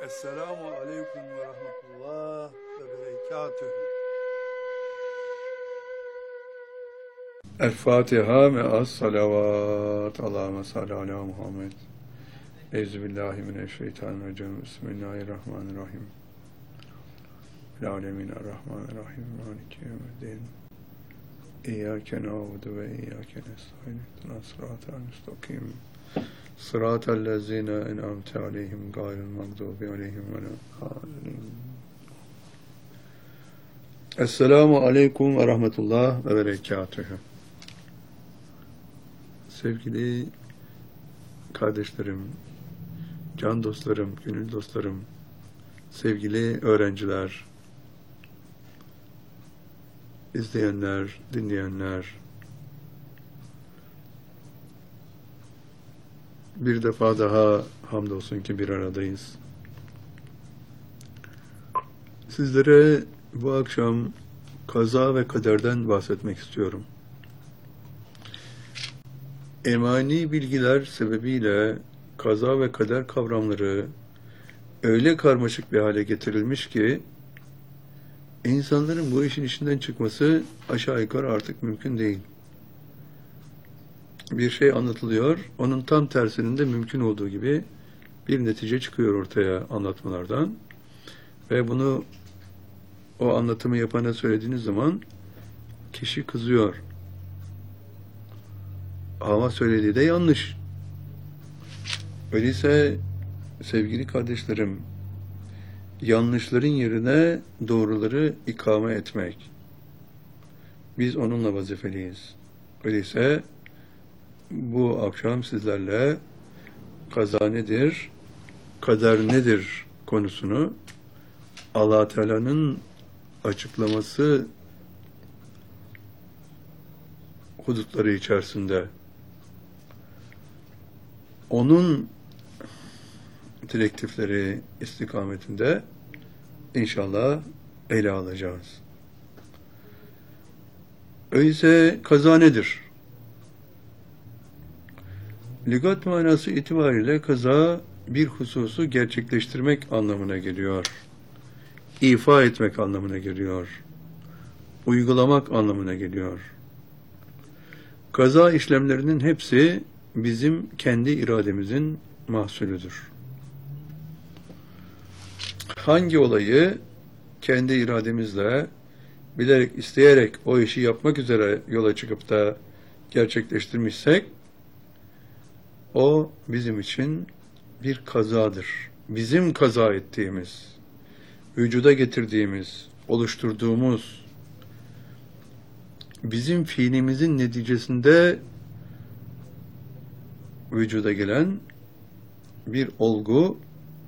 Esselamu aleyküm ve rahmetullah ve berekatühü. El-Fatiha me'as salavat. Allahümme salli ala Muhammed. Euzubillahimineşşeytanirracim. Bismillahirrahmanirrahim. Alemin er-Rahmanirrahim. Maliki yevmiddin. İyyâke na'budu ve iyyâke nestaîn. İhdinas sıratal müstakim. Sıratallezîne en'amte aleyhim gayril mağdûbi aleyhim ve lâ. Esselamu aleyküm ve rahmetullah ve berekatühü. Sevgili kardeşlerim, can dostlarım, gönül dostlarım, sevgili öğrenciler, izleyenler, dinleyenler, bir defa daha hamdolsun ki bir aradayız. Sizlere bu akşam kaza ve kaderden bahsetmek istiyorum. Emani bilgiler sebebiyle kaza ve kader kavramları öyle karmaşık bir hale getirilmiş ki insanların bu işin içinden çıkması aşağı yukarı artık mümkün değil. Bir şey anlatılıyor, onun tam tersinin de mümkün olduğu gibi bir netice çıkıyor ortaya anlatmalardan. Ve bunu o anlatımı yapana söylediğiniz zaman kişi kızıyor. Ama söylediği de yanlış. Öyleyse sevgili kardeşlerim, yanlışların yerine doğruları ikame etmek. Biz onunla vazifeliyiz. Öyleyse bu akşam sizlerle kaza nedir, kader nedir konusunu Allah Teala'nın açıklaması hudutları içerisinde onun direktifleri istikametinde inşallah ele alacağız. Öyleyse kaza nedir? Lügat manası itibariyle kaza bir hususu gerçekleştirmek anlamına geliyor. İfa etmek anlamına geliyor. Uygulamak anlamına geliyor. Kaza işlemlerinin hepsi bizim kendi irademizin mahsulüdür. Hangi olayı kendi irademizle bilerek, isteyerek o işi yapmak üzere yola çıkıp da gerçekleştirmişsek o bizim için bir kazadır. Bizim kaza ettiğimiz, vücuda getirdiğimiz, oluşturduğumuz, bizim fiilimizin neticesinde vücuda gelen bir olgu,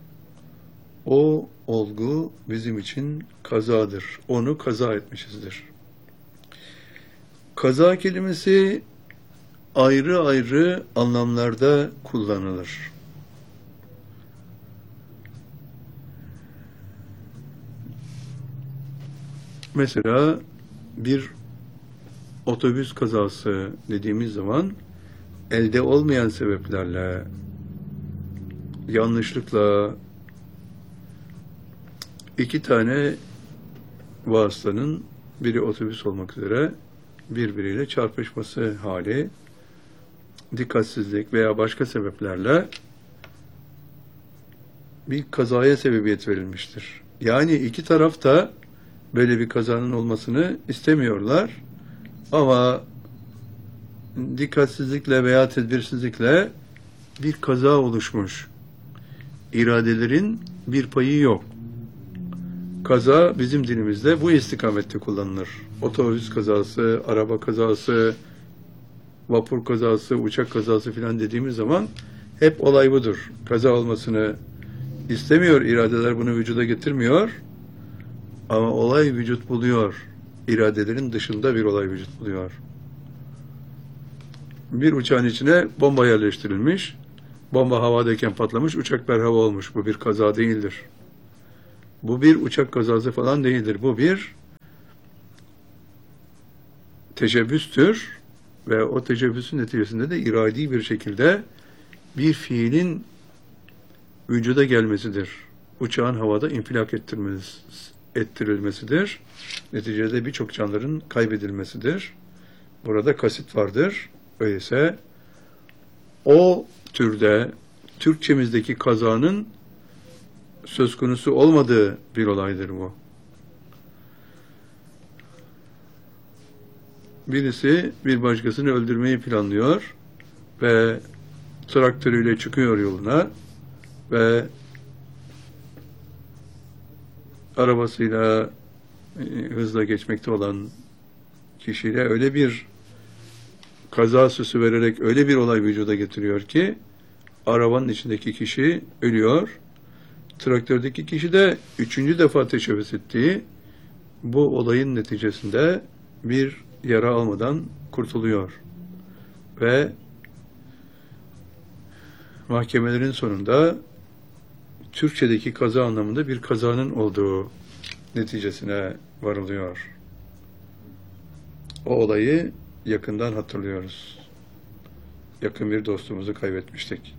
o olgu bizim için kazadır. Onu kaza etmişizdir. Kaza kelimesi ayrı ayrı anlamlarda kullanılır. Mesela bir otobüs kazası dediğimiz zaman elde olmayan sebeplerle, yanlışlıkla iki tane vasıtanın biri otobüs olmak üzere birbiriyle çarpışması hali, dikkatsizlik veya başka sebeplerle bir kazaya sebebiyet verilmiştir. Yani iki taraf da böyle bir kazanın olmasını istemiyorlar ama dikkatsizlikle veya tedbirsizlikle bir kaza oluşmuş. İradelerin bir payı yok. Kaza bizim dinimizde bu istikamette kullanılır. Otobüs kazası, araba kazası, vapur kazası, uçak kazası filan dediğimiz zaman hep olay budur. Kaza olmasını istemiyor, iradeler bunu vücuda getirmiyor ama olay vücut buluyor. İradelerin dışında bir olay vücut buluyor. Bir uçağın içine bomba yerleştirilmiş, bomba havadayken patlamış, uçak berhava olmuş. Bu bir kaza değildir. Bu bir uçak kazası falan değildir. Bu bir teşebbüstür ve o teşebbüsün neticesinde de iradi bir şekilde bir fiilin vücuda gelmesidir. uçağın havada infilak ettirilmesidir. Neticede birçok canların kaybedilmesidir. Burada kasıt vardır. Öyleyse o türde Türkçemizdeki kazanın söz konusu olmadığı bir olaydır bu. Birisi bir başkasını öldürmeyi planlıyor ve traktörüyle çıkıyor yoluna ve arabasıyla hızla geçmekte olan kişiyle öyle bir kaza süsü vererek öyle bir olay vücuda getiriyor ki arabanın içindeki kişi ölüyor. Traktördeki kişi de 3. defa teşebbüs ettiği bu olayın neticesinde bir yara almadan kurtuluyor. Ve mahkemelerin sonunda Türkçedeki kaza anlamında bir kazanın olduğu neticesine varılıyor. O olayı yakından hatırlıyoruz. Yakın bir dostumuzu kaybetmiştik.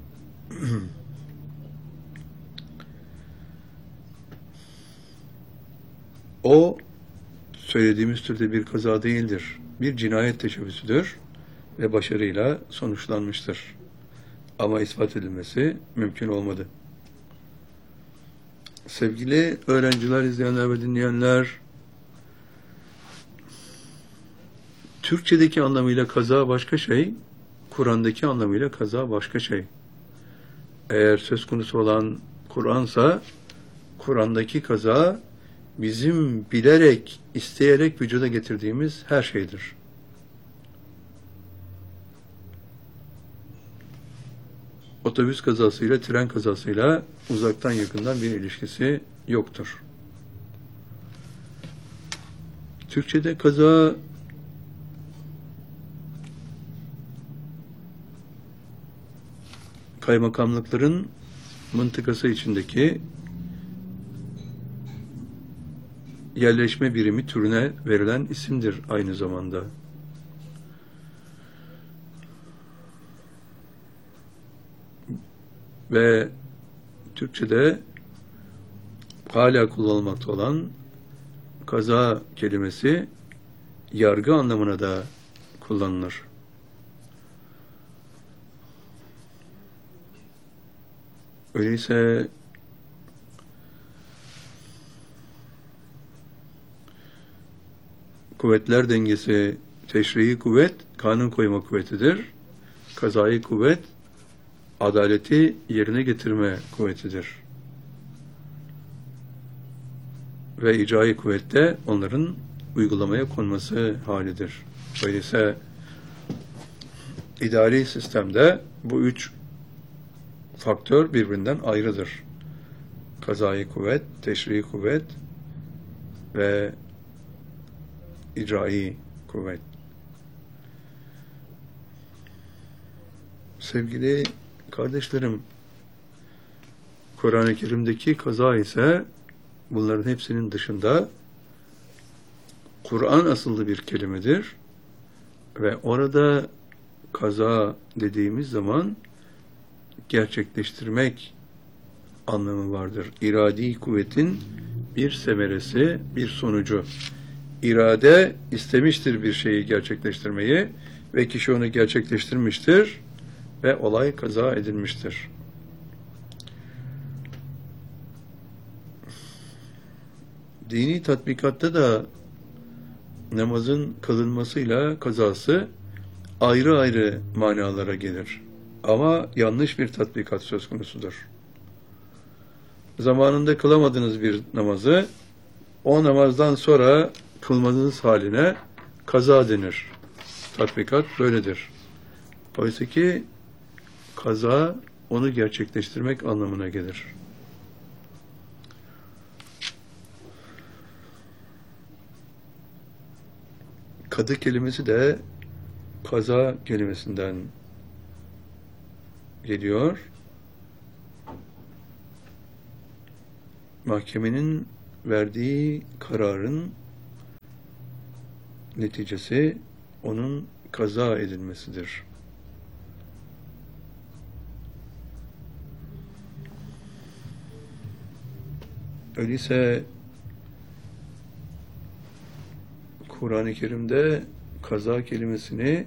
O söylediğimiz türde bir kaza değildir. Bir cinayet teşebbüsüdür ve başarıyla sonuçlanmıştır. Ama ispat edilmesi mümkün olmadı. Sevgili öğrenciler, izleyenler ve dinleyenler, Türkçedeki anlamıyla kaza başka şey, Kur'an'daki anlamıyla kaza başka şey. Eğer söz konusu olan Kur'ansa, Kur'an'daki kaza bizim bilerek, isteyerek vücuda getirdiğimiz her şeydir. Otobüs kazasıyla, tren kazasıyla uzaktan yakından bir ilişkisi yoktur. Türkçe'de kaza kaymakamlıkların mıntıkası içindeki yerleşme birimi türüne verilen isimdir aynı zamanda. Ve Türkçe'de hala kullanılmakta olan kaza kelimesi yargı anlamına da kullanılır. Öyleyse kuvvetler dengesi teşrii kuvvet, kanun koyma kuvvetidir. Kazai kuvvet, adaleti yerine getirme kuvvetidir. Ve icrai kuvvette onların uygulamaya konması halidir. Öyleyse idari sistemde bu üç faktör birbirinden ayrıdır. Kazai kuvvet, teşrii kuvvet ve icrai kuvvet. Sevgili kardeşlerim, Kur'an-ı Kerim'deki kaza ise bunların hepsinin dışında Kur'an asıllı bir kelimedir ve orada kaza dediğimiz zaman gerçekleştirmek anlamı vardır. İradi kuvvetin bir semeresi, bir sonucu. İrade istemiştir bir şeyi gerçekleştirmeyi ve kişi onu gerçekleştirmiştir ve olay kaza edilmiştir. Dini tatbikatta da namazın kılınmasıyla kazası ayrı ayrı manalara gelir. Ama yanlış bir tatbikat söz konusudur. Zamanında kılamadığınız bir namazı o namazdan sonra kılmadığınız haline kaza denir. Tatbikat böyledir. Oysa ki kaza onu gerçekleştirmek anlamına gelir. Kadı kelimesi de kaza kelimesinden geliyor. Mahkemenin verdiği kararın neticesi onun kaza edilmesidir. Öyleyse Kur'an-ı Kerim'de kaza kelimesini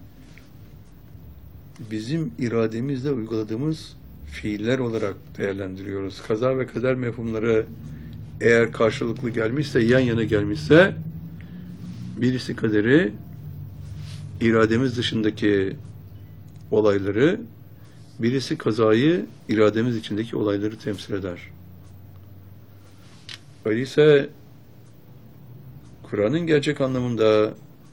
bizim irademizle uyguladığımız fiiller olarak değerlendiriyoruz. Kaza ve kader mefhumları eğer karşılıklı gelmişse, yan yana gelmişse, birisi kaderi, irademiz dışındaki olayları, birisi kazayı, irademiz içindeki olayları temsil eder. Öyleyse Kur'an'ın gerçek anlamında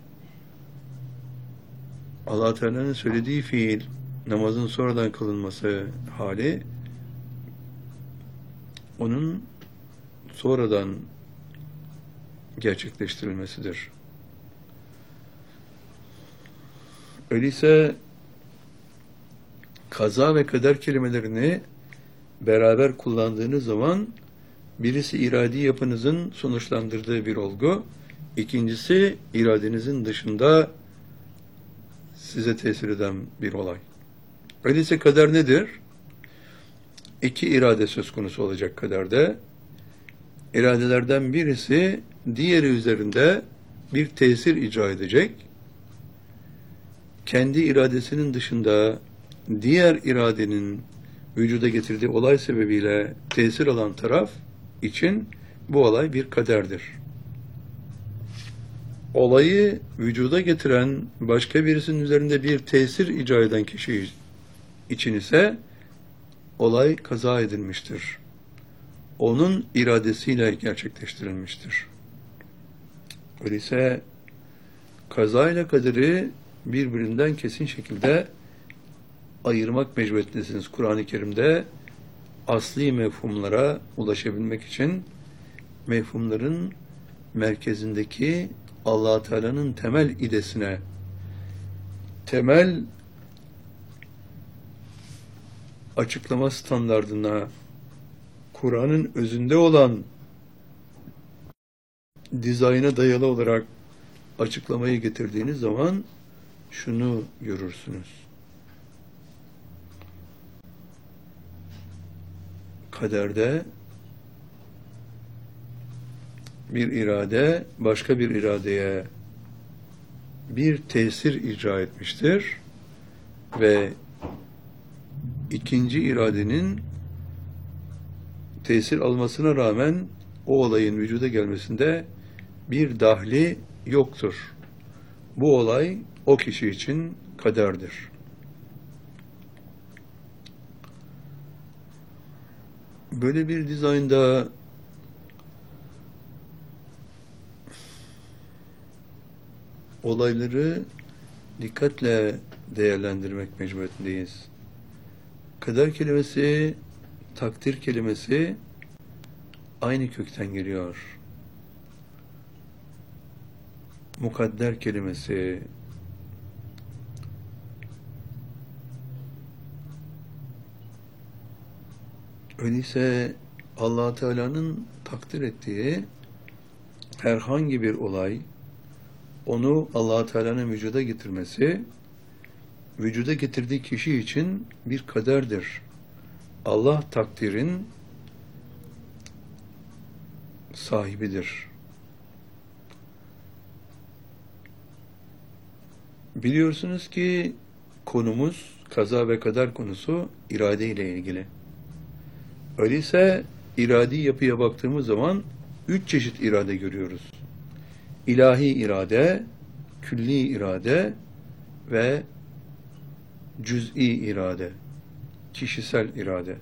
Allah Teala'nın söylediği fiil, namazın sonradan kılınması hali, onun sonradan gerçekleştirilmesidir. Öyleyse kaza ve kader kelimelerini beraber kullandığınız zaman birisi iradi yapınızın sonuçlandırdığı bir olgu, ikincisi iradenizin dışında size tesir eden bir olay. Öyleyse kader nedir? İki irade söz konusu olacak kaderde. İradelerden birisi diğeri üzerinde bir tesir icra edecek. Kendi iradesinin dışında diğer iradenin vücuda getirdiği olay sebebiyle tesir alan taraf için bu olay bir kaderdir. Olayı vücuda getiren başka birisinin üzerinde bir tesir icra eden kişi için ise olay kaza edilmiştir. Onun iradesiyle gerçekleştirilmiştir. Öyleyse kaza ile kaderi birbirinden kesin şekilde ayırmak mecburiyetindesiniz. Kur'an-ı Kerim'de asli mefhumlara ulaşabilmek için mefhumların merkezindeki Allah Teala'nın temel idesine, temel açıklama standardına, Kur'an'ın özünde olan dizayna dayalı olarak açıklamayı getirdiğiniz zaman şunu görürsünüz. Kaderde bir irade başka bir iradeye bir tesir icra etmiştir ve ikinci iradenin tesir almasına rağmen o olayın vücuda gelmesinde bir dahli yoktur. Bu olay o kişi için kaderdir. Böyle bir dizaynda olayları dikkatle değerlendirmek mecburiyetindeyiz. Kader kelimesi, takdir kelimesi aynı kökten geliyor. Mukadder kelimesi, öyleyse Allah Teala'nın takdir ettiği herhangi bir olay, onu Allah Teala'nın vücuda getirmesi, vücuda getirdiği kişi için bir kaderdir. Allah takdirin sahibidir. Biliyorsunuz ki konumuz, kaza ve kader konusu irade ile ilgili. Öyleyse iradi yapıya baktığımız zaman 3 çeşit irade görüyoruz. İlahi irade, külli irade ve cüz'i irade, kişisel irade.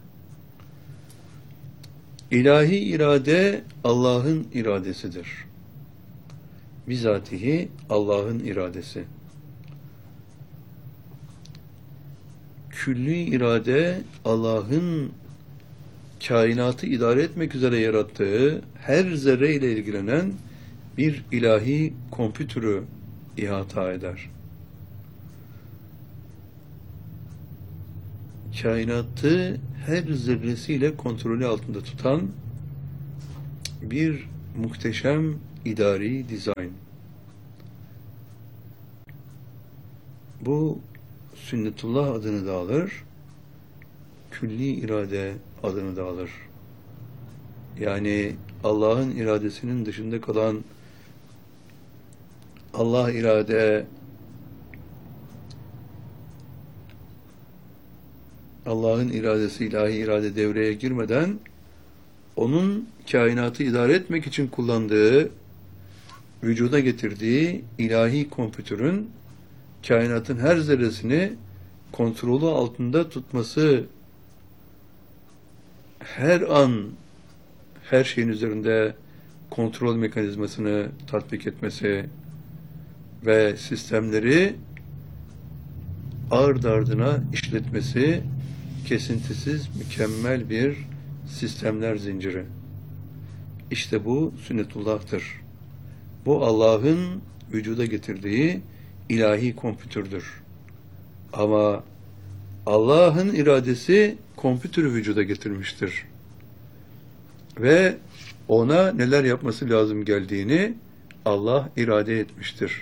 İlahi irade Allah'ın iradesidir. Bizatihi Allah'ın iradesi. Külli irade Allah'ın kainatı idare etmek üzere yarattığı her zerre ile ilgilenen bir ilahi kompütürü ihata eder. Kainatı her zerresiyle kontrolü altında tutan bir muhteşem idari dizayn. Bu sünnetullah adını da alır, külli irade adını da alır. Yani Allah'ın iradesinin dışında kalan Allah irade, Allah'ın iradesi, ilahi irade devreye girmeden onun kainatı idare etmek için kullandığı, vücuda getirdiği ilahi kompütürün kainatın her zerresini kontrolü altında tutması, her an her şeyin üzerinde kontrol mekanizmasını tatbik etmesi ve sistemleri ard ardına işletmesi kesintisiz mükemmel bir sistemler zinciri. İşte bu sünnetullah'tır. Bu Allah'ın vücuda getirdiği ilahi kompütürdür. Ama Allah'ın iradesi kompütürü vücuda getirmiştir. Ve ona neler yapması lazım geldiğini Allah irade etmiştir.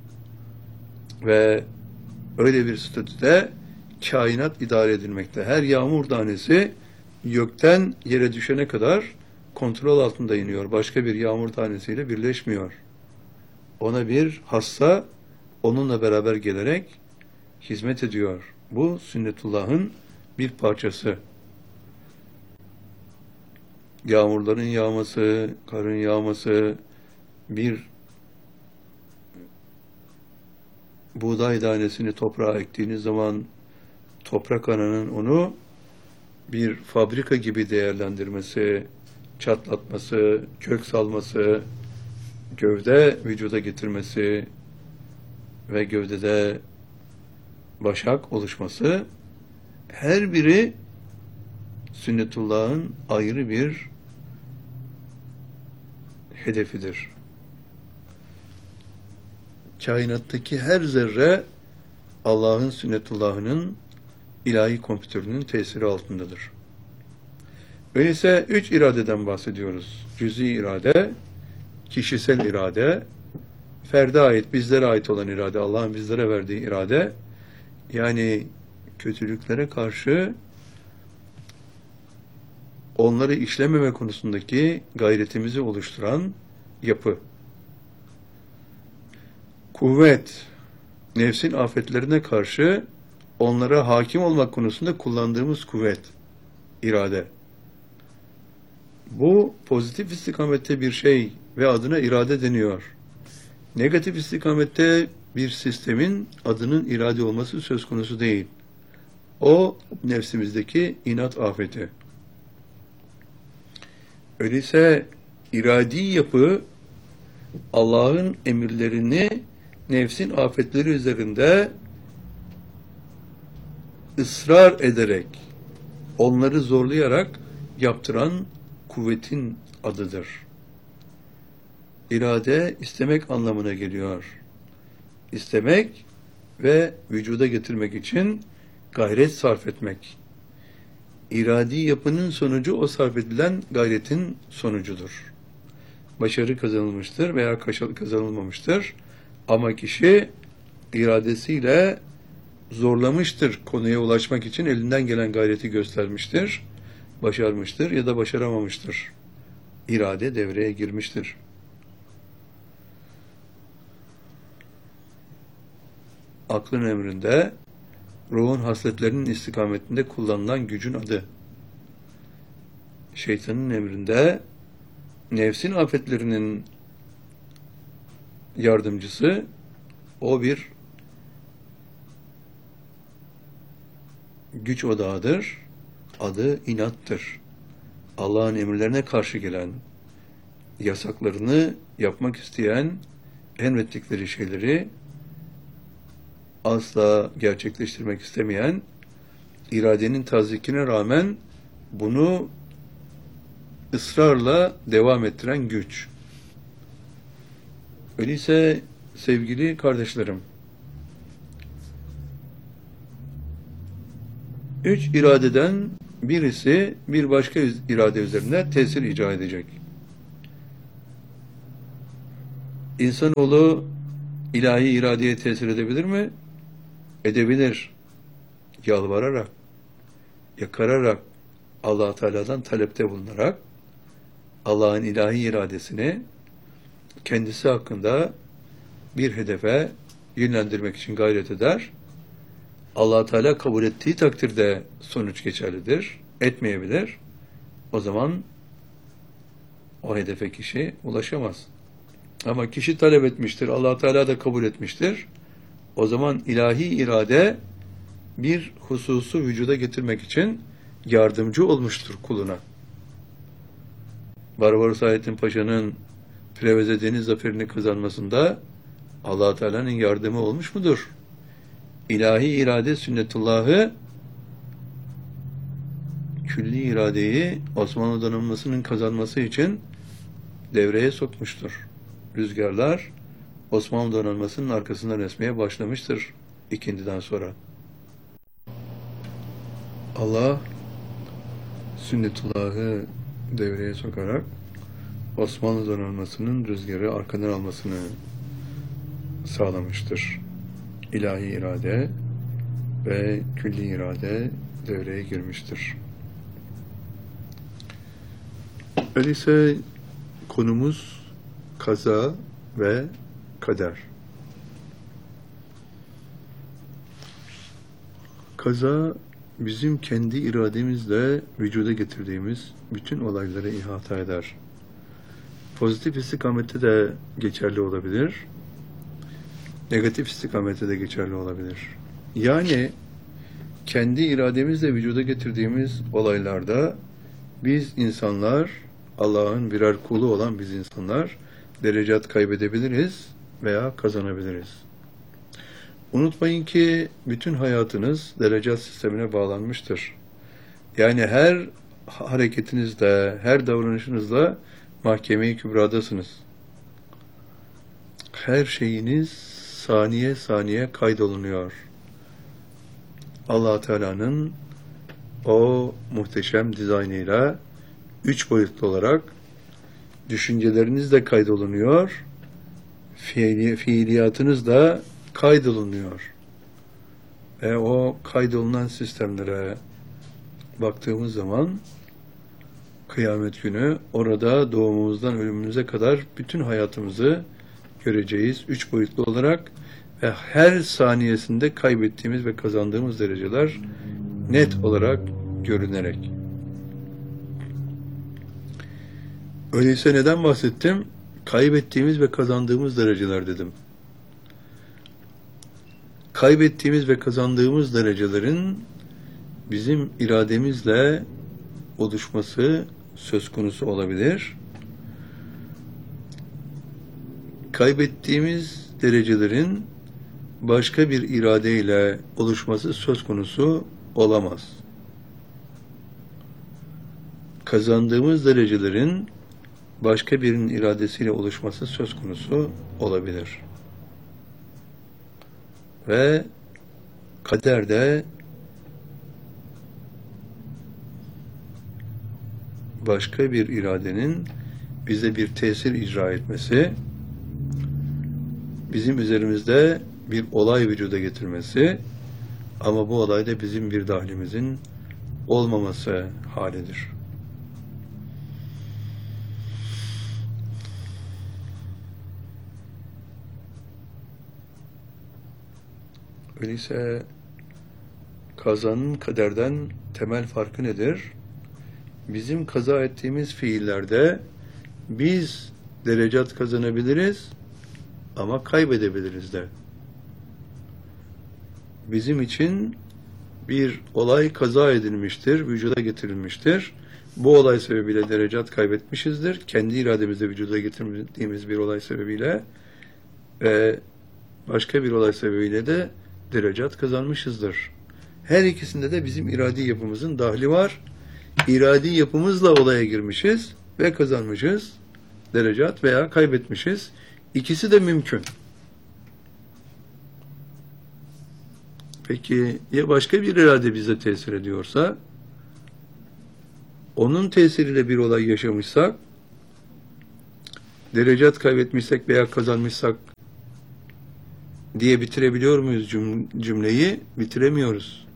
Ve öyle bir statüde kainat idare edilmekte. Her yağmur tanesi gökten yere düşene kadar kontrol altında iniyor. Başka bir yağmur tanesiyle birleşmiyor. Ona bir hassa onunla beraber gelerek hizmet ediyor. Bu sünnetullah'ın bir parçası. Yağmurların yağması, karın yağması, bir buğday tanesini toprağa ektiğiniz zaman toprak ananın onu bir fabrika gibi değerlendirmesi, çatlatması, kök salması, gövde vücuda getirmesi ve gövdede başak oluşması, her biri sünnetullah'ın ayrı bir hedefidir. Kainattaki her zerre Allah'ın sünnetullah'ının ilahi kompütürünün tesiri altındadır. Öyleyse 3 iradeden bahsediyoruz. Cüz'i irade, kişisel irade, ferde ait, bizlere ait olan irade, Allah'ın bizlere verdiği irade, yani kötülüklere karşı onları işlememe konusundaki gayretimizi oluşturan yapı. Kuvvet, nefsin afetlerine karşı onlara hakim olmak konusunda kullandığımız kuvvet, irade. Bu pozitif istikamette bir şey ve adına irade deniyor. Negatif istikamette bir sistemin adının irade olması söz konusu değil. O nefsimizdeki inat afeti. Öyleyse iradi yapı Allah'ın emirlerini nefsin afetleri üzerinde ısrar ederek, onları zorlayarak yaptıran kuvvetin adıdır. İrade istemek anlamına geliyor. İstemek ve vücuda getirmek için gayret sarf etmek. İradi yapının sonucu o sarf edilen gayretin sonucudur. Başarı kazanılmıştır veya kazanılmamıştır. Ama kişi iradesiyle zorlamıştır, konuya ulaşmak için elinden gelen gayreti göstermiştir, başarmıştır ya da başaramamıştır. İrade devreye girmiştir. Aklın emrinde, ruhun hasletlerinin istikametinde kullanılan gücün adı. Şeytanın emrinde, nefsin afetlerinin yardımcısı, o bir güç odağıdır, adı inattır. Allah'ın emirlerine karşı gelen, yasaklarını yapmak isteyen, emrettikleri şeyleri asla gerçekleştirmek istemeyen, iradenin tazikine rağmen bunu ısrarla devam ettiren güç. Öyleyse sevgili kardeşlerim, 3 iradeden birisi bir başka irade üzerinde tesir icra edecek. İnsanoğlu ilahi iradeye tesir edebilir mi? Edebilir. Yalvararak, yakararak, Allah-u Teala'dan talepte bulunarak Allah'ın ilahi iradesini kendisi hakkında bir hedefe yönlendirmek için gayret eder. Allah Teala kabul ettiği takdirde sonuç geçerlidir. Etmeyebilir. O zaman o hedefe kişi ulaşamaz. Ama kişi talep etmiştir, Allah Teala da kabul etmiştir. O zaman ilahi irade bir hususu vücuda getirmek için yardımcı olmuştur kuluna. Barbaros Hayrettin Paşa'nın Preveze Deniz zaferini kazanmasında Allah Teala'nın yardımı olmuş mudur? İlahi irade sünnetullahı külli iradeyi Osmanlı donanmasının kazanması için devreye sokmuştur. Rüzgarlar Osmanlı donanmasının arkasından esmeye başlamıştır ikindiden sonra. Allah sünnetullahı devreye sokarak Osmanlı donanmasının rüzgarı arkadan almasını sağlamıştır. İlahi irade ve külli irade devreye girmiştir. Öyleyse konumuz kaza ve kader. Kaza bizim kendi irademizle vücuda getirdiğimiz bütün olayları ihata eder. Pozitif istikamette de geçerli olabilir. Negatif istikamette de geçerli olabilir. Yani kendi irademizle vücuda getirdiğimiz olaylarda biz insanlar, Allah'ın birer kulu olan biz insanlar derecat kaybedebiliriz veya kazanabiliriz. Unutmayın ki bütün hayatınız derecat sistemine bağlanmıştır. Yani her hareketinizde, her davranışınızda mahkeme-i kübradasınız. Her şeyiniz saniye saniye kaydolunuyor. Allah Teala'nın o muhteşem dizaynıyla 3 boyutlu olarak düşünceleriniz de kaydolunuyor, fiiliyatınız da kaydolunuyor. Ve o kaydolunan sistemlere baktığımız zaman kıyamet günü orada doğumumuzdan ölümümüze kadar bütün hayatımızı göreceğiz 3 boyutlu olarak ve her saniyesinde kaybettiğimiz ve kazandığımız dereceler net olarak görünerek. Öyleyse neden bahsettim? Kaybettiğimiz ve kazandığımız dereceler dedim. Kaybettiğimiz ve kazandığımız derecelerin bizim irademizle oluşması söz konusu olabilir. Kaybettiğimiz derecelerin başka bir iradeyle oluşması söz konusu olamaz. Kazandığımız derecelerin başka birinin iradesiyle oluşması söz konusu olabilir. Ve kaderde başka bir iradenin bize bir tesir icra etmesi, bizim üzerimizde bir olay vücuda getirmesi ama bu olayda bizim bir dahlimizin olmaması halidir. Öyleyse kazanın kaderden temel farkı nedir? Bizim kaza ettiğimiz fiillerde biz derecat kazanabiliriz ama kaybedebiliriz de. Bizim için bir olay kaza edilmiştir, vücuda getirilmiştir. Bu olay sebebiyle derecat kaybetmişizdir. Kendi irademizle vücuda getirdiğimiz bir olay sebebiyle ve başka bir olay sebebiyle de derecat kazanmışızdır. Her ikisinde de bizim iradi yapımızın dahli var. İradi yapımızla olaya girmişiz ve kazanmışız. Derecat veya kaybetmişiz. İkisi de mümkün. Peki ya başka bir irade bize tesir ediyorsa, onun tesiriyle bir olay yaşamışsak, derecat kaybetmişsek veya kazanmışsak diye bitirebiliyor muyuz cümleyi? Bitiremiyoruz.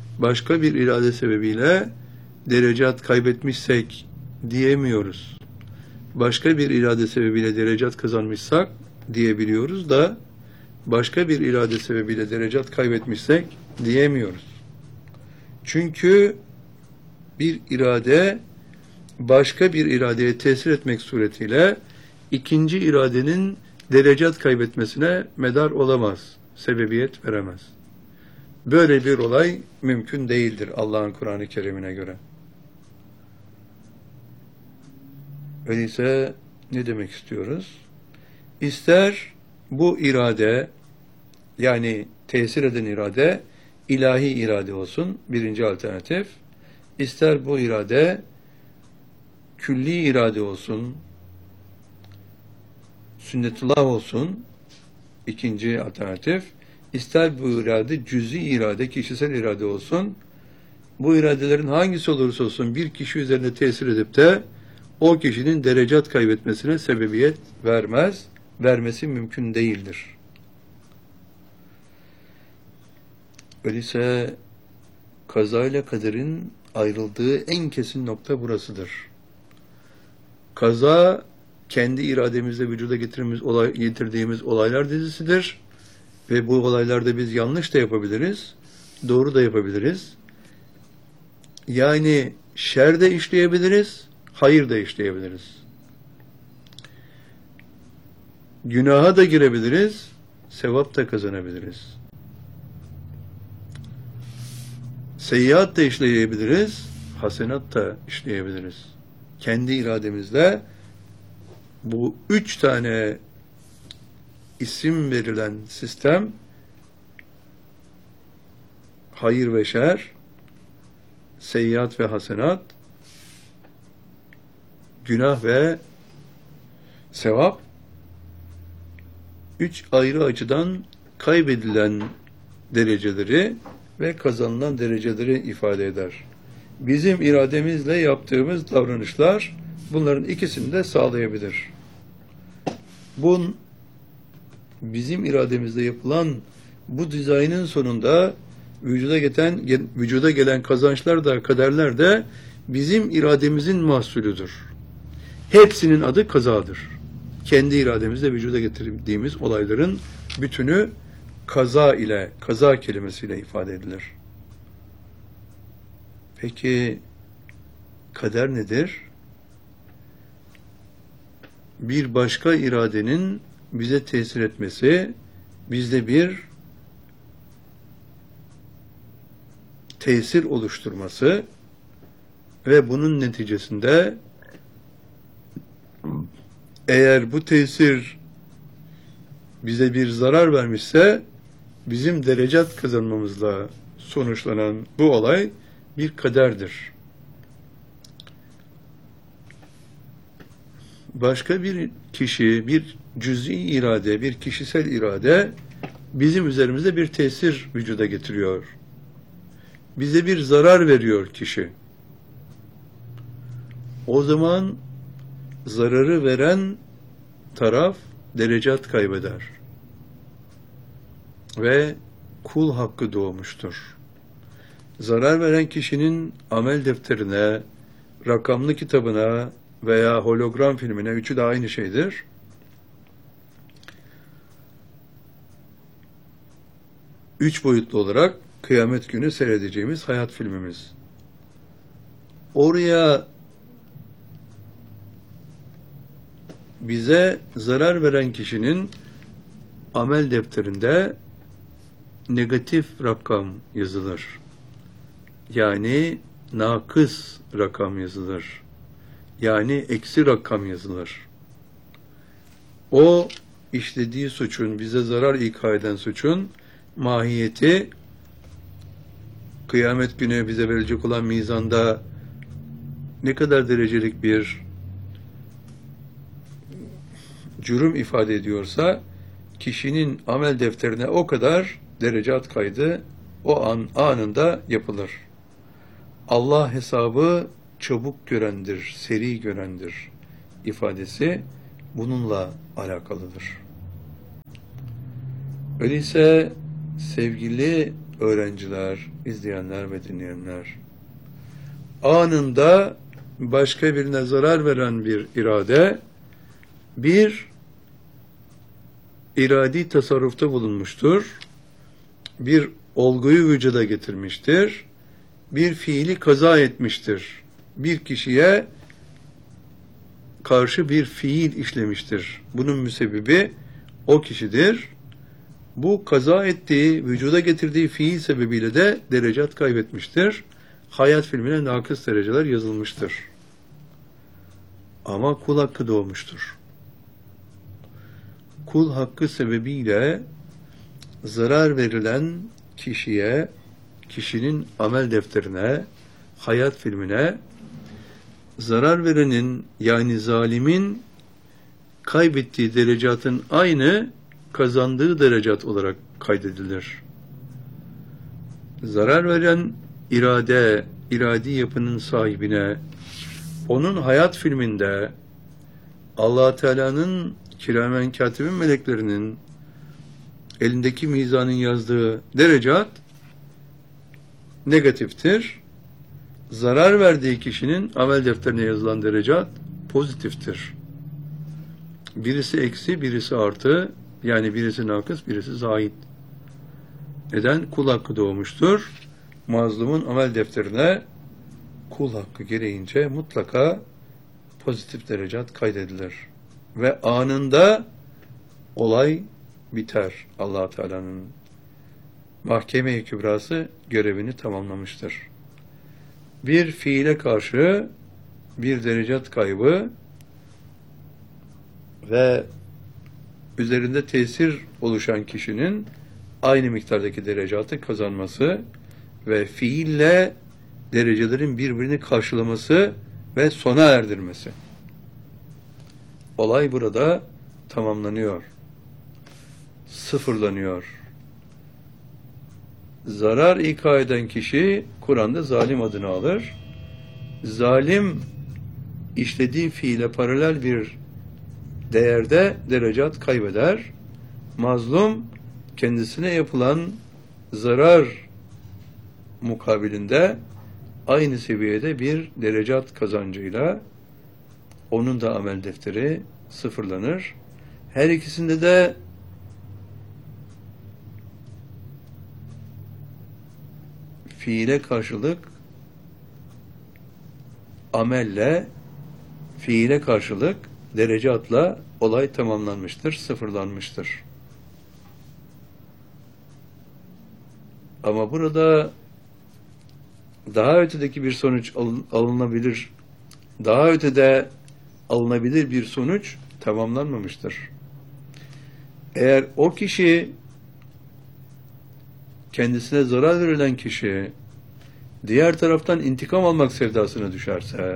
Başka bir irade sebebiyle derecat kaybetmişsek diyemiyoruz. başka bir irade sebebiyle derecat kazanmışsak diyebiliyoruz da başka bir irade sebebiyle derecat kaybetmişsek diyemiyoruz. Çünkü bir irade başka bir iradeye tesir etmek suretiyle ikinci iradenin derecat kaybetmesine medar olamaz, sebebiyet veremez. Böyle bir olay mümkün değildir Allah'ın Kur'an-ı Kerim'ine göre. Öyleyse ne demek istiyoruz? İster bu irade, yani tesir eden irade, ilahi irade olsun, birinci alternatif. İster bu irade külli irade olsun, sünnetullah olsun, ikinci alternatif. İster bu irade cüz'i irade, kişisel irade olsun, bu iradelerin hangisi olursa olsun bir kişi üzerine tesir edip de o kişinin derecat kaybetmesine sebebiyet vermez, vermesi mümkün değildir. Öyleyse kaza ile kaderin ayrıldığı en kesin nokta burasıdır. Kaza kendi irademizle vücuda getirdiğimiz olaylar dizisidir ve bu olaylarda biz yanlış da yapabiliriz, doğru da yapabiliriz. Yani şer de işleyebiliriz, hayır da işleyebiliriz. Günaha da girebiliriz, sevap da kazanabiliriz. Seyyiat da işleyebiliriz, hasenat da işleyebiliriz. Kendi irademizle bu 3 tane isim verilen sistem, hayır ve şer, seyyiat ve hasenat, günah ve sevap, 3 ayrı açıdan kaybedilen dereceleri ve kazanılan dereceleri ifade eder. Bizim irademizle yaptığımız davranışlar bunların ikisini de sağlayabilir. Bizim irademizle yapılan bu dizaynın sonunda vücuda gelen kazançlar da kaderler de bizim irademizin mahsulüdür. Hepsinin adı kazadır. Kendi irademizle vücuda getirdiğimiz olayların bütünü kaza kelimesiyle ifade edilir. Peki kader nedir? Bir başka iradenin bize tesir etmesi, bizde bir tesir oluşturması ve bunun neticesinde eğer bu tesir bize bir zarar vermişse bizim derecat kazanmamızla sonuçlanan bu olay bir kaderdir. Başka bir kişi, bir cüz'i irade, bir kişisel irade bizim üzerimizde bir tesir vücuda getiriyor. Bize bir zarar veriyor kişi. O zaman zararı veren taraf derecat kaybeder. Ve kul hakkı doğmuştur. Zarar veren kişinin amel defterine, rakamlı kitabına veya hologram filmine, üçü de aynı şeydir, üç boyutlu olarak kıyamet günü seyredeceğimiz hayat filmimiz. Oraya bize zarar veren kişinin amel defterinde negatif rakam yazılır. Yani nakıs rakam yazılır. Yani eksi rakam yazılır. O işlediği suçun, bize zarar ika eden suçun mahiyeti kıyamet günü bize verilecek olan mizanda ne kadar derecelik bir cürüm ifade ediyorsa kişinin amel defterine o kadar derecat kaydı o anında yapılır. Allah hesabı çabuk görendir, seri görendir ifadesi bununla alakalıdır. Öyleyse sevgili öğrenciler, izleyenler ve dinleyenler, anında başka birine zarar veren bir irade, bir iradi tasarrufta bulunmuştur, bir olguyu vücuda getirmiştir, bir fiili kaza etmiştir, bir kişiye karşı bir fiil işlemiştir. Bunun müsebbibi o kişidir. Bu kaza ettiği, vücuda getirdiği fiil sebebiyle de derecat kaybetmiştir. Hayat filmine nakıs dereceler yazılmıştır. Ama kul hakkı doğmuştur. Kul hakkı sebebiyle zarar verilen kişiye, kişinin amel defterine, hayat filmine, zarar verenin yani zalimin kaybettiği derecatın aynı kazandığı derecat olarak kaydedilir. Zarar veren iradi yapının sahibine, onun hayat filminde Allah Teala'nın kiramen katibin meleklerinin elindeki mizanın yazdığı derecat negatiftir. Zarar verdiği kişinin amel defterine yazılan derecat pozitiftir. Birisi eksi, birisi artı, yani birisi nakıs, birisi zayid. Neden? Kul hakkı doğmuştur. Mazlumun amel defterine kul hakkı gereğince mutlaka pozitif derecat kaydedilir. Ve anında olay biter. Allah Teala'nın mahkeme-i kübrası görevini tamamlamıştır. Bir fiile karşı bir derecat kaybı ve üzerinde tesir oluşan kişinin aynı miktardaki derecatı kazanması ve fiille derecelerin birbirini karşılaması ve sona erdirmesi. Olay burada tamamlanıyor. Sıfırlanıyor. Zarar ika eden kişi Kur'an'da zalim adını alır. Zalim işlediği fiile paralel bir değerde derecat kaybeder. Mazlum kendisine yapılan zarar mukabilinde aynı seviyede bir derecat kazancıyla onun da amel defteri sıfırlanır. Her ikisinde de fiile karşılık amelle, fiile karşılık derecatla olay tamamlanmıştır, sıfırlanmıştır. Ama burada daha ötedeki bir sonuç alınabilir, daha ötede alınabilir bir sonuç tamamlanmamıştır. Eğer o kişi, kendisine zarar verilen kişi, diğer taraftan intikam almak sevdasına düşerse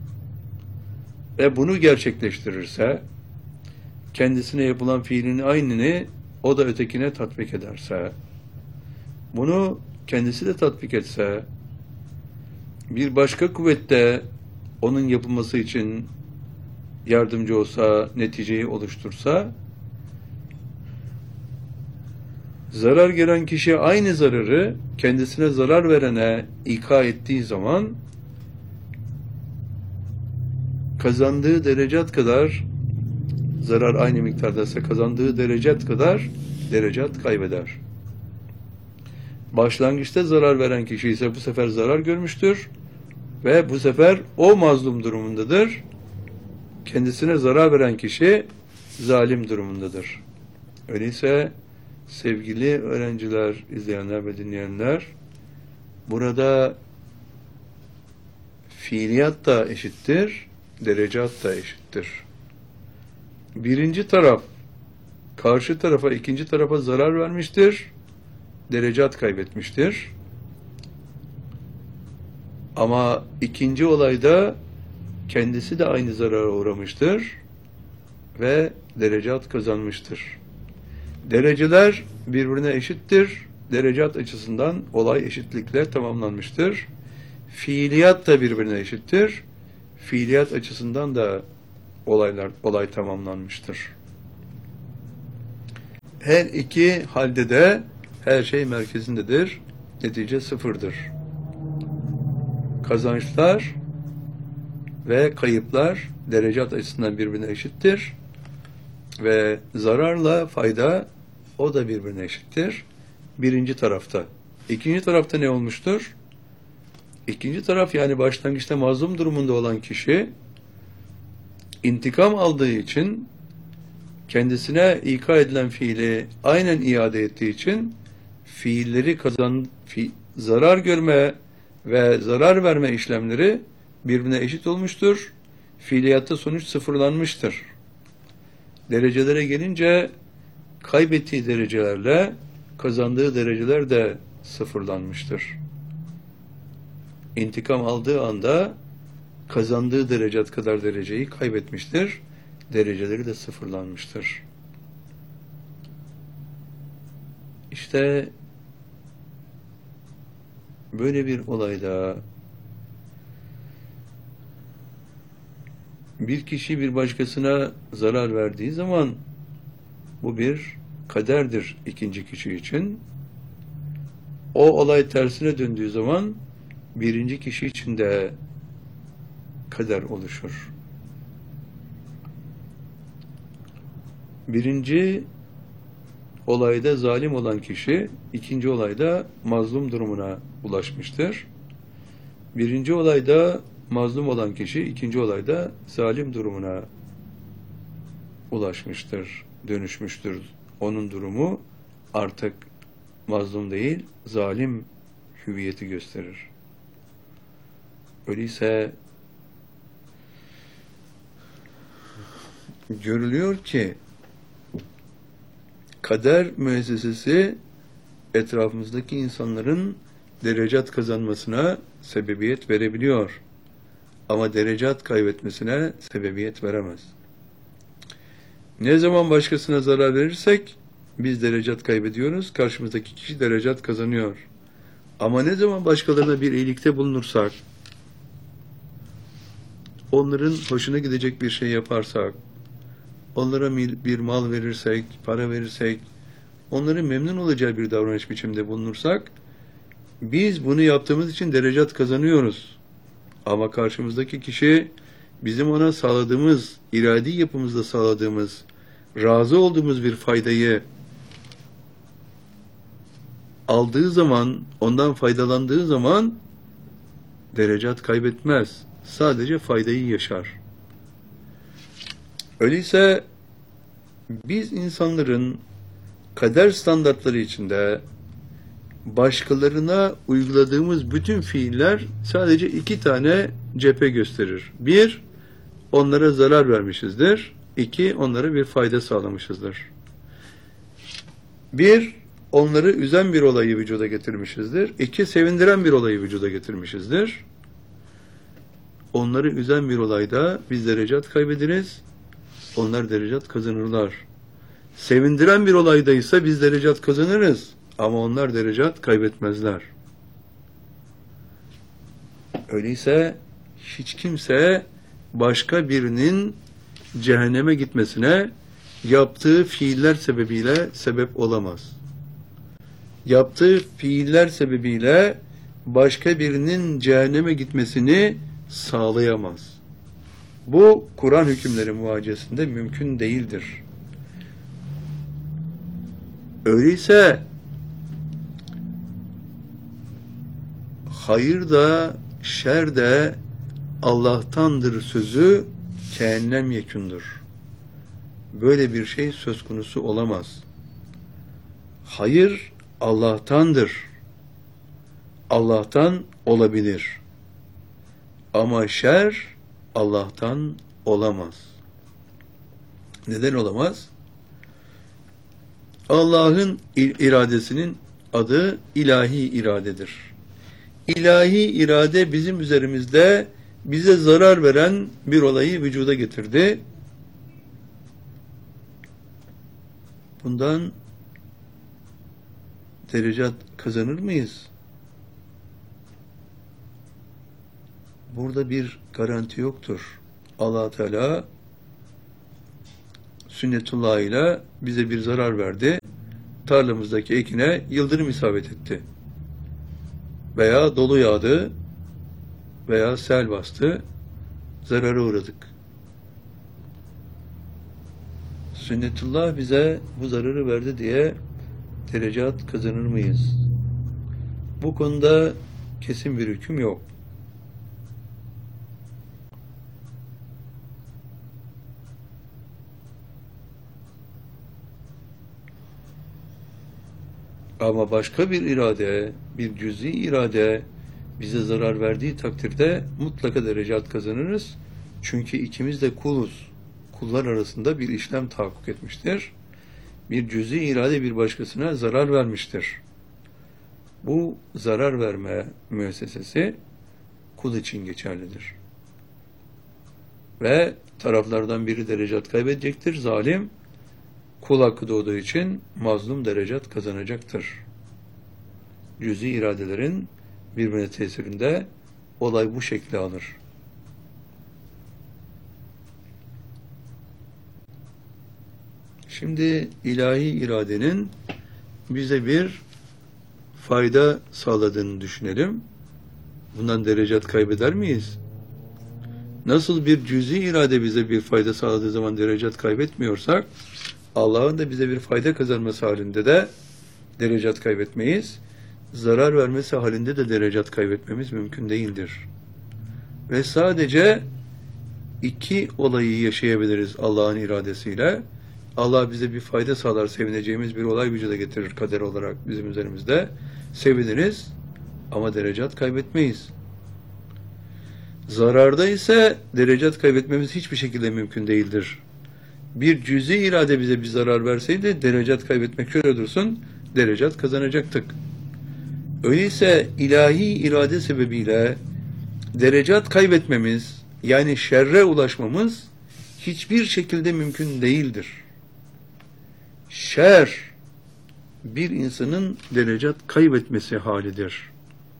ve bunu gerçekleştirirse, kendisine yapılan fiilin aynını o da ötekine tatbik ederse, bunu kendisi de tatbik etse, bir başka kuvvette onun yapılması için yardımcı olsa, neticeyi oluştursa, zarar gelen kişi aynı zararı kendisine zarar verene ika ettiği zaman kazandığı derecat kadar, zarar aynı miktardaysa kazandığı derecat kadar derecat kaybeder. Başlangıçta zarar veren kişi ise bu sefer zarar görmüştür ve bu sefer o mazlum durumundadır. Kendisine zarar veren kişi zalim durumundadır. Öyleyse sevgili öğrenciler, izleyenler ve dinleyenler, burada fiiliyat da eşittir, derecat da eşittir. Birinci taraf, karşı tarafa, ikinci tarafa zarar vermiştir, derecat kaybetmiştir. Ama ikinci olayda kendisi de aynı zarara uğramıştır ve derecat kazanmıştır. Dereceler birbirine eşittir. Derecat açısından olay eşitlikle tamamlanmıştır. Fiiliyat da birbirine eşittir. Fiiliyat açısından da olay tamamlanmıştır. Her iki halde de her şey merkezindedir. Netice sıfırdır. Kazançlar ve kayıplar derecat açısından birbirine eşittir ve zararla fayda o da birbirine eşittir. Birinci tarafta. İkinci tarafta ne olmuştur? İkinci taraf, yani başlangıçta mazlum durumunda olan kişi intikam aldığı için, kendisine ika edilen fiili aynen iade ettiği için fiilleri zarar görme ve zarar verme işlemleri birbirine eşit olmuştur. Fiiliyatta sonuç sıfırlanmıştır. Derecelere gelince kaybettiği derecelerle kazandığı dereceler de sıfırlanmıştır. İntikam aldığı anda kazandığı derecat kadar dereceyi kaybetmiştir. Dereceleri de sıfırlanmıştır. İşte böyle bir olayda bir kişi bir başkasına zarar verdiği zaman bu bir kaderdir ikinci kişi için. O olay tersine döndüğü zaman birinci kişi için de kader oluşur. Birinci olayda zalim olan kişi, ikinci olayda mazlum durumuna ulaşmıştır. Birinci olayda mazlum olan kişi, ikinci olayda zalim durumuna ulaşmıştır, dönüşmüştür. Onun durumu artık mazlum değil, zalim hüviyeti gösterir. Öyleyse görülüyor ki kader müessesesi etrafımızdaki insanların derecat kazanmasına sebebiyet verebiliyor. Ama derecat kaybetmesine sebebiyet veremez. Ne zaman başkasına zarar verirsek biz derecat kaybediyoruz, karşımızdaki kişi derecat kazanıyor. Ama ne zaman başkalarına bir iyilikte bulunursak, onların hoşuna gidecek bir şey yaparsak, onlara bir mal verirsek, para verirsek, onların memnun olacağı bir davranış biçiminde bulunursak, biz bunu yaptığımız için derecat kazanıyoruz. Ama karşımızdaki kişi bizim ona sağladığımız, iradi yapımızda sağladığımız, razı olduğumuz bir faydayı aldığı zaman, ondan faydalandığı zaman derecat kaybetmez. Sadece faydayı yaşar. Öyleyse biz insanların kader standartları içinde başkalarına uyguladığımız bütün fiiller sadece iki tane cephe gösterir. Bir, onlara zarar vermişizdir. İki, onlara bir fayda sağlamışızdır. Bir, onları üzen bir olayı vücuda getirmişizdir. İki, sevindiren bir olayı vücuda getirmişizdir. Onları üzen bir olayda biz derecat kaybederiz, onlar derecat kazanırlar. Sevindiren bir olaydaysa biz derecat kazanırız ama onlar derecat kaybetmezler. Öyleyse hiç kimse başka birinin cehenneme gitmesine yaptığı fiiller sebebiyle sebep olamaz. Yaptığı fiiller sebebiyle başka birinin cehenneme gitmesini sağlayamaz. Bu Kur'an hükümleri muvaciyesinde mümkün değildir. Öyleyse hayır da şer de Allah'tandır sözü kehennem yekûndur. Böyle bir şey söz konusu olamaz. Hayır Allah'tandır. Allah'tan olabilir. Ama şer Allah'tan olamaz. Neden olamaz? Allah'ın iradesinin adı ilahi iradedir. İlahi irade bizim üzerimizde bize zarar veren bir olayı vücuda getirdi. Bundan derecat kazanır mıyız? Burada bir garanti yoktur. Allah Teala sünnetullah ile bize bir zarar verdi. Tarlamızdaki ekine yıldırım isabet etti. Veya dolu yağdı veya sel bastı. zarara uğradık. Sünnetullah bize bu zararı verdi diye derecat kazanır mıyız? Bu konuda kesin bir hüküm yok. Ama başka bir irade, bir cüz'i irade bize zarar verdiği takdirde mutlaka derecat kazanırız. Çünkü ikimiz de kuluz. Kullar arasında bir işlem tahakkuk etmiştir. Bir cüz'i irade bir başkasına zarar vermiştir. Bu zarar verme müessesesi kul için geçerlidir. Ve taraflardan biri derecat kaybedecektir. Zalim, kul hakkı doğduğu için mazlum derecat kazanacaktır. Cüz'i iradelerin birbirine tesirinde olay bu şekli alır. Şimdi ilahi iradenin bize bir fayda sağladığını düşünelim. Bundan derecat kaybeder miyiz? Nasıl bir cüz'i irade bize bir fayda sağladığı zaman derecat kaybetmiyorsak, Allah'ın da bize bir fayda kazanması halinde de derecat kaybetmeyiz. Zarar vermesi halinde de derecat kaybetmemiz mümkün değildir. Ve sadece iki olayı yaşayabiliriz Allah'ın iradesiyle. Allah bize bir fayda sağlar, sevineceğimiz bir olay vücuda getirir kader olarak bizim üzerimizde. Seviniriz ama derecat kaybetmeyiz. Zararda ise derecat kaybetmemiz hiçbir şekilde mümkün değildir. Bir cüz'i irade bize bir zarar verseydi derecat kaybetmek şöyle dursun, derecat kazanacaktık. Öyleyse ilahi irade sebebiyle derecat kaybetmemiz, yani şerre ulaşmamız hiçbir şekilde mümkün değildir. Şer bir insanın derecat kaybetmesi halidir.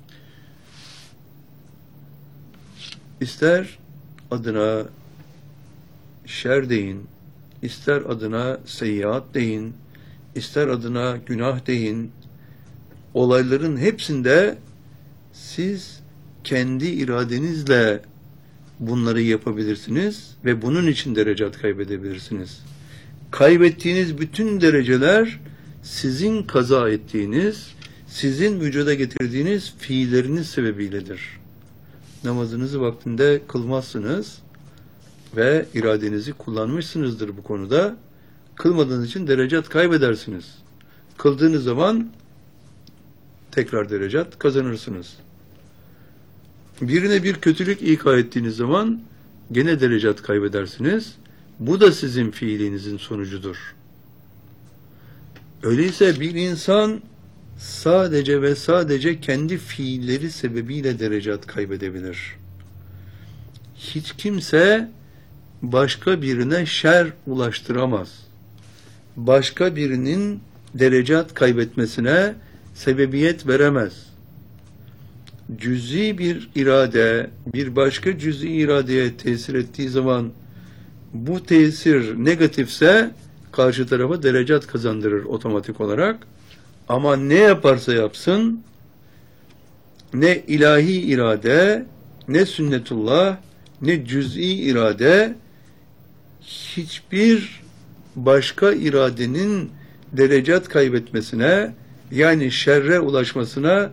İster adına şer deyin, ister adına seyyiat deyin, ister adına günah deyin, olayların hepsinde siz kendi iradenizle bunları yapabilirsiniz ve bunun için derecat kaybedebilirsiniz. Kaybettiğiniz bütün dereceler sizin kaza ettiğiniz, sizin vücuda getirdiğiniz fiilleriniz sebebiyledir. Namazınızı vaktinde kılmazsınız ve iradenizi kullanmışsınızdır bu konuda. Kılmadığınız için derecat kaybedersiniz. Kıldığınız zaman tekrar derecat kazanırsınız. Birine bir kötülük ika ettiğiniz zaman gene derecat kaybedersiniz. Bu da sizin fiilinizin sonucudur. Öyleyse bir insan sadece ve sadece kendi fiilleri sebebiyle derecat kaybedebilir. Hiç kimse başka birine şer ulaştıramaz. Başka birinin derecat kaybetmesine sebebiyet veremez. Cüz'i bir irade, bir başka cüz'i iradeye tesir ettiği zaman bu tesir negatifse karşı tarafa derecat kazandırır otomatik olarak. Ama ne yaparsa yapsın, ne ilahi irade, ne sünnetullah, ne cüz'i irade, hiçbir başka iradenin derecat kaybetmesine, yani şerre ulaşmasına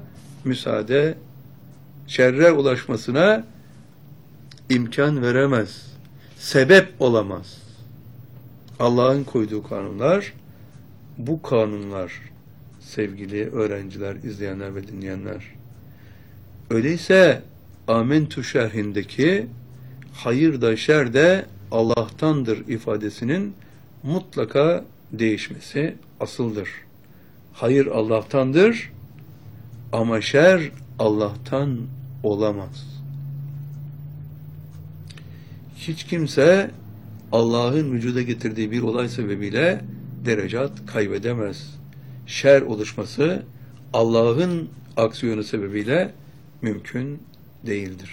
şerre ulaşmasına imkan veremez. Sebep olamaz. Allah'ın koyduğu kanunlar, bu kanunlar sevgili öğrenciler, izleyenler ve dinleyenler. Öyleyse Âmentü şerhindeki hayır da şer de Allah'tandır ifadesinin mutlaka değişmesi asıldır. Hayır Allah'tandır ama şer Allah'tan olamaz. Hiç kimse Allah'ın vücuda getirdiği bir olay sebebiyle derecat kaybedemez. Şer oluşması Allah'ın aksiyonu sebebiyle mümkün değildir.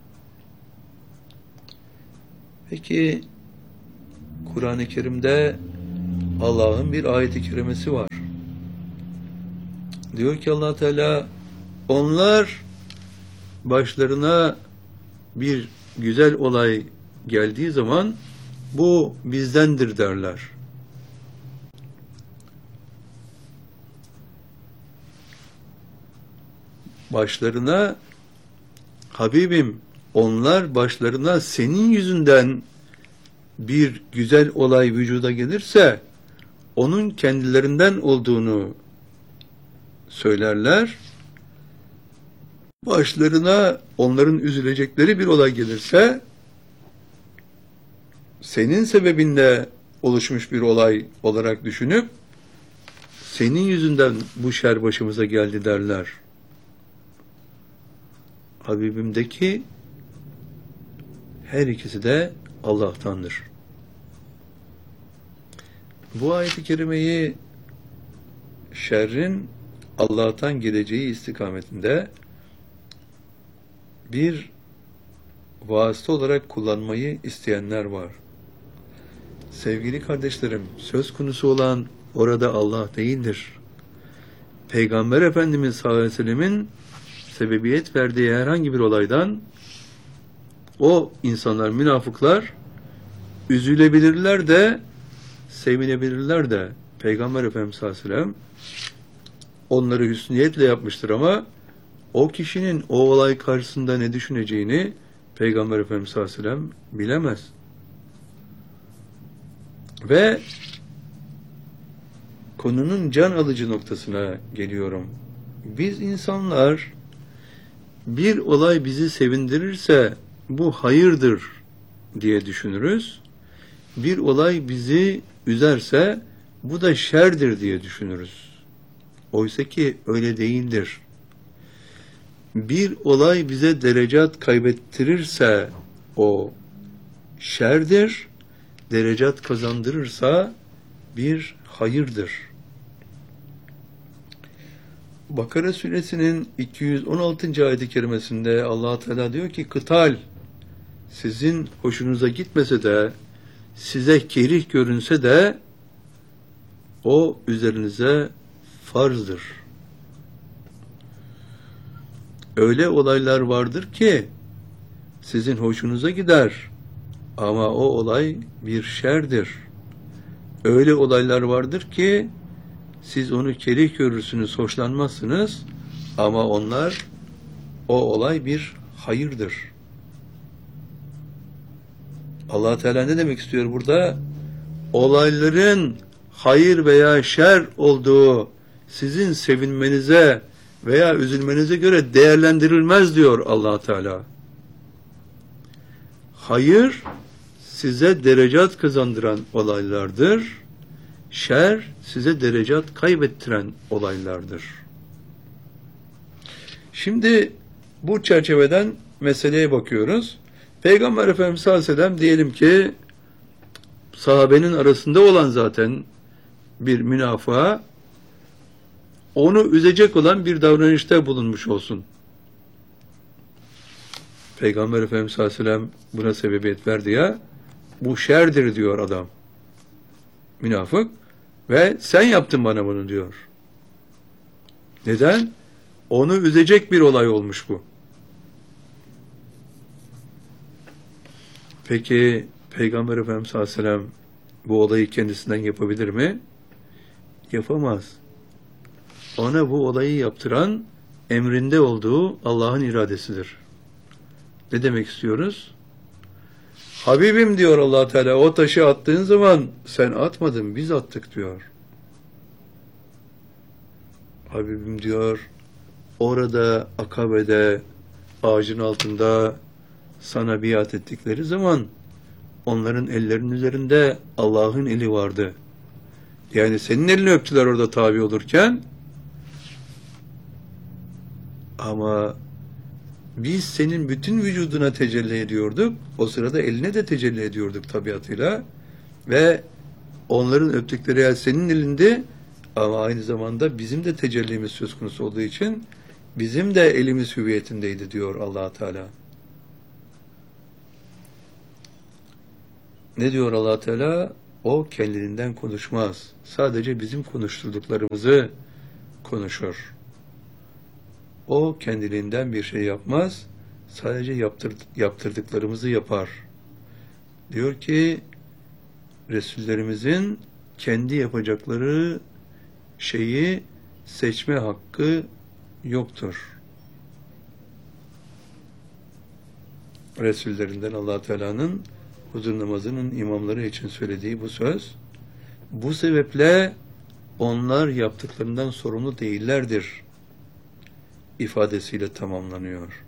Peki Kur'an-ı Kerim'de Allah'ın bir ayet-i kerimesi var. Diyor ki Allah Teala, onlar başlarına bir güzel olay geldiği zaman bu bizdendir derler. Başlarına, Habibim, onlar başlarına senin yüzünden bir güzel olay vücuda gelirse onun kendilerinden olduğunu söylerler. Başlarına onların üzülecekleri bir olay gelirse senin sebebinle oluşmuş bir olay olarak düşünüp senin yüzünden bu şer başımıza geldi derler. Habibimdeki her ikisi de Allah'tandır. Bu ayet-i kerimeyi şerrin Allah'tan geleceği istikametinde bir vasıta olarak kullanmayı isteyenler var. Sevgili kardeşlerim, söz konusu olan orada Allah değildir. Peygamber Efendimiz sallallahu aleyhi ve sellemin sebebiyet verdiği herhangi bir olaydan o insanlar, münafıklar üzülebilirler de sevinebilirler de Peygamber Efendimiz sallallahu aleyhi ve sellem onları hüsniyetle yapmıştır ama o kişinin o olay karşısında ne düşüneceğini Peygamber Efendimiz sallallahu aleyhi ve sellem bilemez. Ve konunun can alıcı noktasına geliyorum. Biz insanlar bir olay bizi sevindirirse bu hayırdır diye düşünürüz. Bir olay bizi üzerse bu da şerdir diye düşünürüz. Oysa ki öyle değildir. Bir olay bize derecat kaybettirirse o şerdir, derecat kazandırırsa bir hayırdır. Bakara suresinin 216. ayet-i kerimesinde Allah Teala diyor ki kıtal sizin hoşunuza gitmese de size kerih görünse de o üzerinize farzdır. Öyle olaylar vardır ki sizin hoşunuza gider ama o olay bir şerdir. Öyle olaylar vardır ki siz onu kerih görürsünüz, hoşlanmazsınız ama o olay bir hayırdır. Allah Teala ne demek istiyor burada? Olayların hayır veya şer olduğu sizin sevinmenize veya üzülmenize göre değerlendirilmez diyor Allah Teala. Hayır size derecat kazandıran olaylardır. Şer size derecat kaybettiren olaylardır. Şimdi bu çerçeveden meseleye bakıyoruz. Peygamber Efendimiz sallallahu aleyhi ve sellem diyelim ki sahabenin arasında olan zaten bir münafığa onu üzecek olan bir davranışta bulunmuş olsun. Peygamber Efendimiz sallallahu aleyhi ve sellem buna sebebiyet verdi ya, bu şerdir diyor adam. Münafık ve sen yaptın bana bunu diyor. Neden? Onu üzecek bir olay olmuş bu. Peki Peygamber Efendimiz sallallahu aleyhi ve sellem bu olayı kendisinden yapabilir mi? Yapamaz. Ona bu olayı yaptıran emrinde olduğu Allah'ın iradesidir. Ne demek istiyoruz? Habibim diyor Allah Teala, o taşı attığın zaman sen atmadın, biz attık diyor. Habibim diyor, orada Akabe'de ağacın altında sana biat ettikleri zaman onların ellerinin üzerinde Allah'ın eli vardı. Yani senin elini öptüler orada tabi olurken ama biz senin bütün vücuduna tecelli ediyorduk. O sırada eline de tecelli ediyorduk tabiatıyla. Ve onların öptükleri el senin elinde ama aynı zamanda bizim de tecellimiz söz konusu olduğu için bizim de elimiz hüviyetindeydi diyor Allah Teala. Ne diyor Allah Teala? O kendiliğinden konuşmaz. Sadece bizim konuşturduklarımızı konuşur. O kendiliğinden bir şey yapmaz. Sadece yaptırdıklarımızı yapar. Diyor ki Resullerimizin kendi yapacakları şeyi seçme hakkı yoktur. Resullerinden Allah Teala'nın huzur namazının imamları için söylediği bu söz, bu sebeple onlar yaptıklarından sorumlu değillerdir ifadesiyle tamamlanıyor.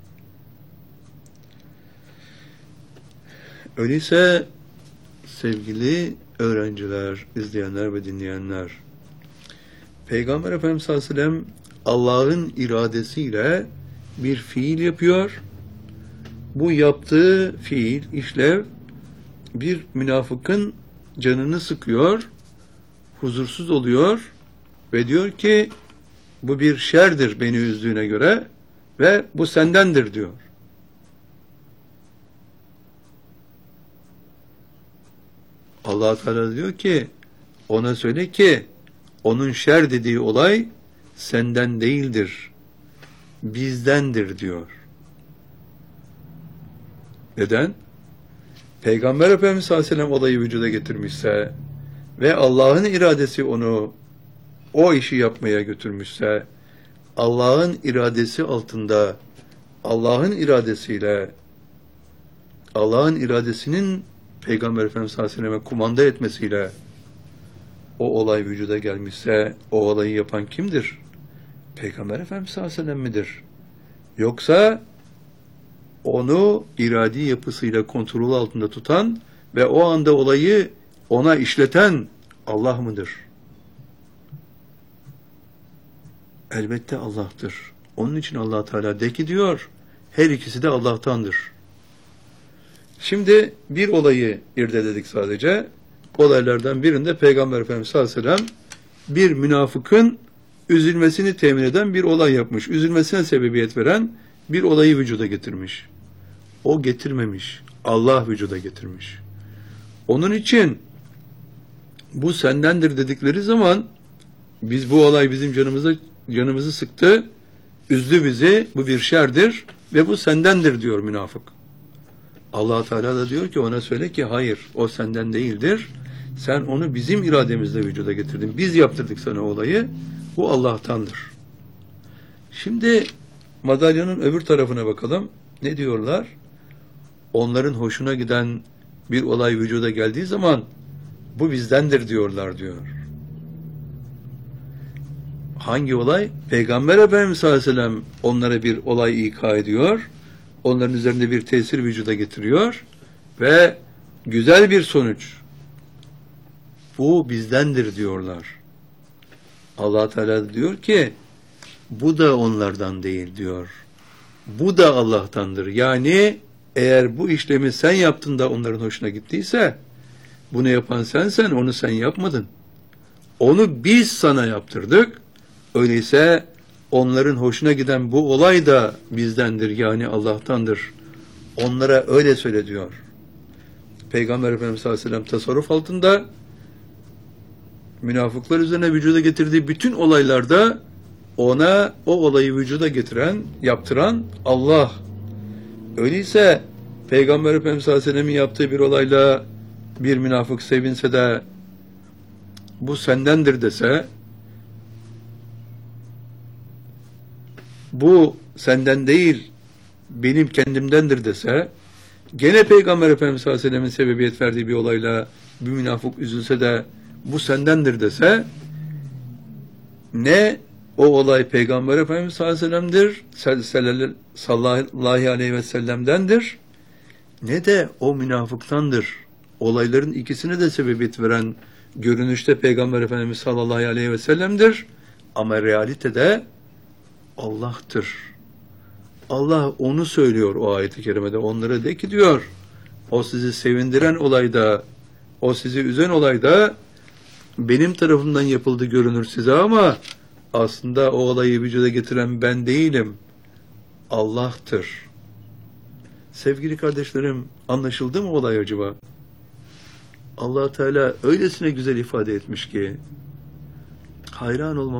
Öyleyse sevgili öğrenciler, izleyenler ve dinleyenler, Peygamber Efendimiz sallallahu aleyhi ve sellem Allah'ın iradesiyle bir fiil yapıyor. Bu yaptığı fiil, işlev bir münafıkın canını sıkıyor, huzursuz oluyor ve diyor ki bu bir şerdir beni üzdüğüne göre ve bu sendendir diyor. Allah Teala diyor ki ona söyle ki onun şer dediği olay senden değildir, bizdendir diyor. Neden? Peygamber Efendimiz sallallahu aleyhi ve sellem olayı vücuda getirmişse ve Allah'ın iradesi onu o işi yapmaya götürmüşse, Allah'ın iradesi altında, Allah'ın iradesiyle, Allah'ın iradesinin Peygamber Efendimiz sallallahu aleyhi ve selleme kumanda etmesiyle o olay vücuda gelmişse, o olayı yapan kimdir? Peygamber Efendimiz sallallahu aleyhi ve sellem midir? Yoksa onu iradi yapısıyla kontrol altında tutan ve o anda olayı ona işleten Allah mıdır? Elbette Allah'tır. Onun için Allah Teala de ki diyor, her ikisi de Allah'tandır. Şimdi bir olayı irdeledik sadece. Olaylardan birinde Peygamber Efendimiz sallallahu aleyhi ve sellem bir münafıkın üzülmesini temin eden bir olay yapmış. Üzülmesine sebebiyet veren bir olayı vücuda getirmiş. O getirmemiş. Allah vücuda getirmiş. Onun için bu sendendir dedikleri zaman biz bu olay bizim canımızı sıktı, üzdü bizi, bu bir şerdir ve bu sendendir diyor münafık. Allah Teala da diyor ki ona söyle ki hayır, o senden değildir. Sen onu bizim irademizle vücuda getirdin. Biz yaptırdık sana olayı. Bu Allah'tandır. Şimdi madalyonun öbür tarafına bakalım. Ne diyorlar? Onların hoşuna giden bir olay vücuda geldiği zaman bu bizdendir diyorlar diyor. Hangi olay? Peygamber Efendimiz sallallahu aleyhi ve sellem onlara bir olay ika ediyor. Onların üzerinde bir tesir vücuda getiriyor ve güzel bir sonuç. Bu bizdendir diyorlar. Allah Teala diyor ki bu da onlardan değil diyor. Bu da Allah'tandır. Yani eğer bu işlemi sen yaptın da onların hoşuna gittiyse bunu yapan sensen, onu sen yapmadın. Onu biz sana yaptırdık. Öyleyse onların hoşuna giden bu olay da bizdendir, yani Allah'tandır. Onlara öyle söyle diyor. Peygamber Efendimiz sallallahu aleyhi ve sellem tasarruf altında münafıklar üzerine vücuda getirdiği bütün olaylarda ona o olayı vücuda getiren, yaptıran Allah. Öyleyse Peygamber Efendimiz sallallahu aleyhi ve sellem'in yaptığı bir olayla bir münafık sevinse de bu sendendir dese, bu senden değil benim kendimdendir dese, gene Peygamber Efendimiz sallallahu aleyhi ve sellem'in sebebiyet verdiği bir olayla bir münafık üzülse de bu sendendir dese, ne o olay Peygamber Efendimiz sallallahu aleyhi ve sellem'dendir, ne de o münafıktandır. Olayların ikisine de sebebiyet veren görünüşte Peygamber Efendimiz sallallahu aleyhi ve sellem'dir ama realitede Allah'tır. Allah onu söylüyor o ayet-i kerimede. Onlara de ki diyor, o sizi sevindiren olayda, o sizi üzen olayda benim tarafımdan yapıldı görünür size ama aslında o olayı vücuda getiren ben değilim. Allah'tır. Sevgili kardeşlerim, anlaşıldı mı olay acaba? Allah Teala öylesine güzel ifade etmiş ki hayran olmam